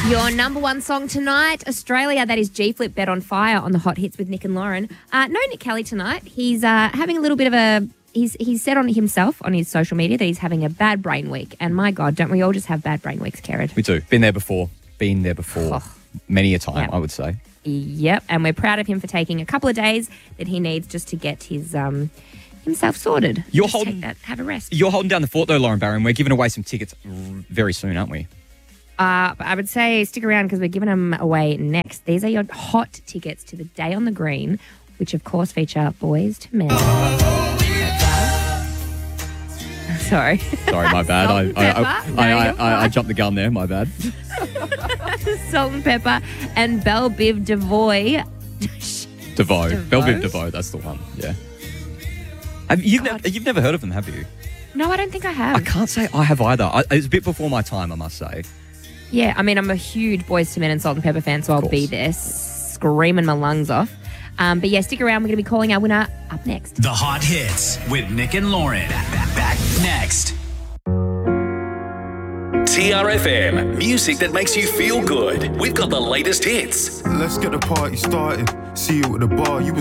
Your number one song tonight, Australia, that is G-Flip, Bet on Fire on the Hot Hits with Nick and Lauren. No Nick Kelly tonight. He's having a little bit of a... He's said on himself, on his social media, that he's having a bad brain week. And my God, don't we all just have bad brain weeks, Kerrod? We do. Been there before. Many a time, Yep. I would say. Yep, and we're proud of him for taking a couple of days that he needs just to get his himself sorted. Have a rest. You're holding down the fort, though, Lauren Barron. We're giving away some tickets very soon, aren't we? But I would say stick around because we're giving them away next. These are your hot tickets to the Day on the Green, which of course feature Boys to Men. Sorry. Sorry, my bad. Salt and pepper. I jumped the gun there. My bad. Salt and Pepper and Belle Biv DeVoe. DeVoe. Belle Biv DeVoe. That's the one. Yeah. You've never heard of them, have you? No, I don't think I have. I can't say I have either. It's a bit before my time, I must say. Yeah, I mean, I'm a huge Boys to Men and Salt and Pepper fan, so I'll be there screaming my lungs off. But yeah, stick around. We're going to be calling our winner up next. The Hot Hits with Nick and Lauren. Back next. TRFM, music that makes you feel good. We've got the latest hits. Let's get the party started. See you at the bar. You